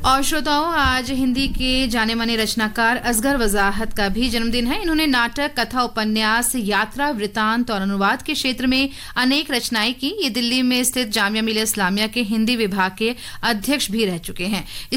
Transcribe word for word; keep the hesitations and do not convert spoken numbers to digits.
और श्रोताओं, आज हिंदी के जाने माने रचनाकार असगर वजाहत का भी जन्मदिन है। इन्होंने नाटक, कथा, उपन्यास, यात्रा, वृतांत और अनुवाद के क्षेत्र में अनेक रचनाएं की। ये दिल्ली में स्थित जामिया मिलिया इस्लामिया के हिंदी विभाग के अध्यक्ष भी रह चुके हैं।